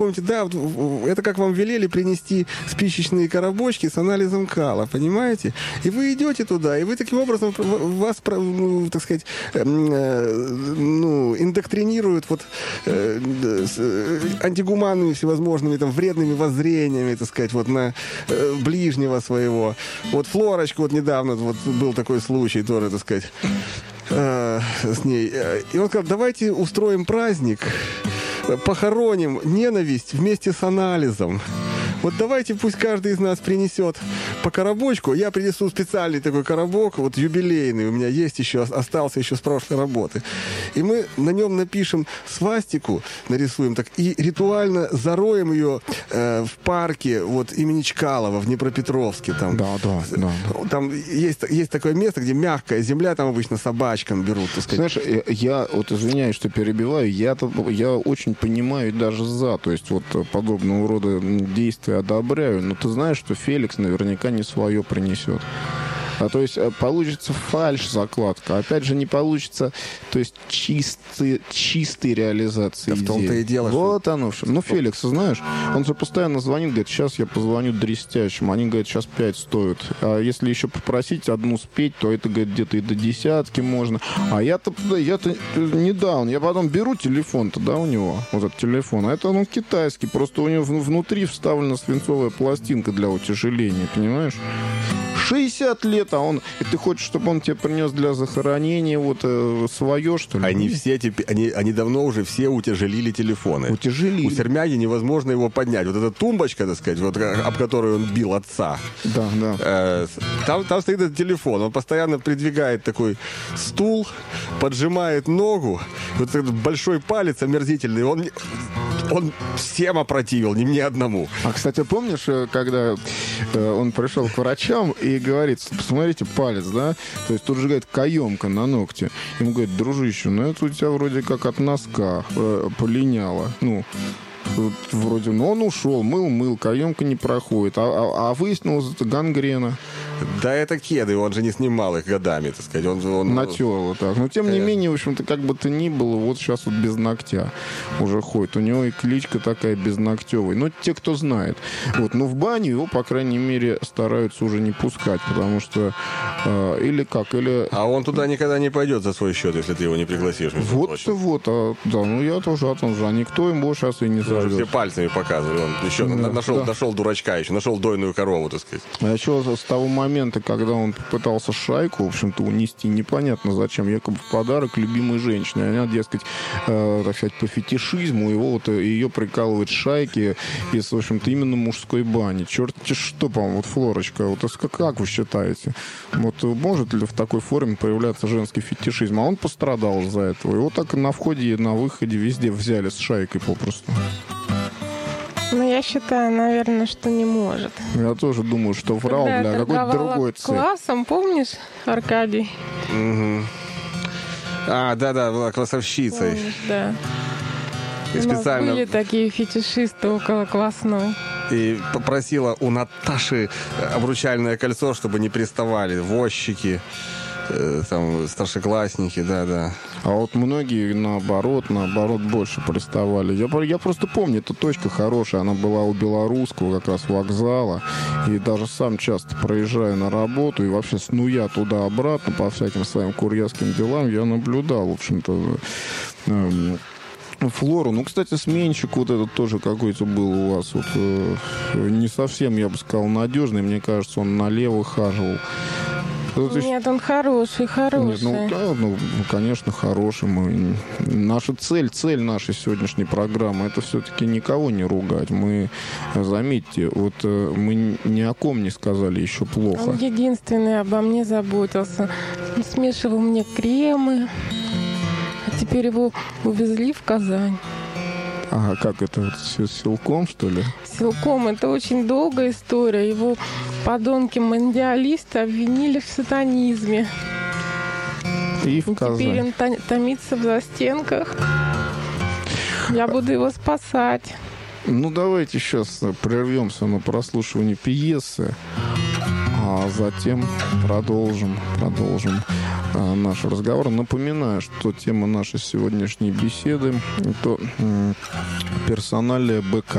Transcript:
помните, да, это как вам велели принести спичечные коробочки с анализом кала, понимаете? И вы идете туда, и вы таким образом вас, так сказать, индоктринируют вот антигуманными всевозможными там вредными воззрениями, так сказать, вот на ближнего своего. Вот Флорочку вот недавно вот был такой случай тоже, так сказать, с ней. И он сказал, давайте устроим праздник, похороним ненависть вместе с анализом. Вот давайте пусть каждый из нас принесет по коробочку. Я принесу специальный такой коробок, вот юбилейный у меня есть еще, остался еще с прошлой работы. И мы на нем напишем свастику, нарисуем так, и ритуально зароем ее в парке вот имени Чкалова в Днепропетровске. Там, да. Там есть такое место, где мягкая земля, там обычно собачкам берут, так сказать. Знаешь, я вот извиняюсь, что перебиваю, я очень понимаю и даже за, то есть вот подобного рода действия одобряю, но ты знаешь, что Феликс наверняка не свое принесет. То есть получится фальш-закладка. Опять же, не получится, то есть чистой реализации идеи. В том-то и дело. Вот оно. Ну, Феликс, знаешь, он же постоянно звонит, говорит, сейчас я позвоню дрестящим. Они говорят, сейчас 5 стоят. А если еще попросить одну спеть, то это, говорит, где-то и до 10 можно. А я-то недавно, я потом беру телефон-то, да, у него, вот этот телефон, а это он китайский, просто у него внутри вставлена свинцовая пластинка для утяжеления, понимаешь? 60 лет, и ты хочешь, чтобы он тебе принес для захоронения вот свое, что ли? Они давно уже все утяжелили телефоны. Утяжелили. У Сермяги невозможно его поднять. Вот эта тумбочка, так сказать, вот, об которую он бил отца. Да. Там стоит этот телефон. Он постоянно придвигает такой стул, поджимает ногу. Вот этот большой палец омерзительный, он всем опротивил, не мне одному. А, кстати, помнишь, когда он пришел к врачам и говорит, посмотрите, палец, да? То есть тут же, говорит, каемка на ногте. Ему говорит, дружище, это у тебя вроде как от носка полиняло. Вроде, он ушел, мыл, каемка не проходит. А выяснилось, это гангрена. Да это кеды, он же не снимал их годами, так сказать. Он натерло так. Но тем не менее, в общем-то, как бы то ни было, вот сейчас вот без ногтя уже ходит. У него и кличка такая безногтевый. Но те, кто знает. Вот. Но в баню его, по крайней мере, стараются уже не пускать, потому что А он туда никогда не пойдет за свой счет, если ты его не пригласишь. Я тоже о том же. А никто ему сейчас и не зовет. Все пальцами показывали. Он еще нашел дурачка еще, нашел дойную корову, так сказать. А еще с того момента, когда он попытался шайку, в общем-то, унести непонятно зачем, якобы в подарок любимой женщине. Она, дескать, так сказать, по фетишизму ее прикалывает шайки из, в общем-то, именно мужской бани. Черт-те что, по-моему, вот Флорочка, вот как вы считаете? Вот может ли в такой форме появляться женский фетишизм? А он пострадал из-за этого. Его так на входе и на выходе везде взяли с шайкой попросту. Я считаю, наверное, что не может. Я тоже думаю, что врал для какой-то другой цели. Классом, помнишь, Аркадий? Угу. Да, была классовщицей. Помнишь, да. И у нас были такие фетишисты около классной. И попросила у Наташи обручальное кольцо, чтобы не приставали возчики, там, старшеклассники, да. А вот многие наоборот больше приставали. Я просто помню, эта точка хорошая, она была у Белорусского, как раз вокзала, и даже сам часто проезжаю на работу, и вообще снуя туда-обратно по всяким своим курьерским делам, я наблюдал, в общем-то, Флору. Кстати, сменщик вот этот тоже какой-то был у вас. Вот, не совсем, я бы сказал, надежный. Мне кажется, он налево хаживал. Нет, он хороший. Нет, конечно, хороший. Наша цель нашей сегодняшней программы, это все-таки никого не ругать. Мы, заметьте, мы ни о ком не сказали еще плохо. Он единственный обо мне заботился. Он смешивал мне кремы. А теперь его увезли в Казань. А как это, силком, что ли? Силком. Это очень долгая история. Его подонки-мандиалисты обвинили в сатанизме. И в Казань. Теперь он томится в застенках. Я буду его спасать. Давайте сейчас прервемся на прослушивание пьесы, а затем продолжим наш разговор. Напоминаю, что тема нашей сегодняшней беседы — это персоналия БК.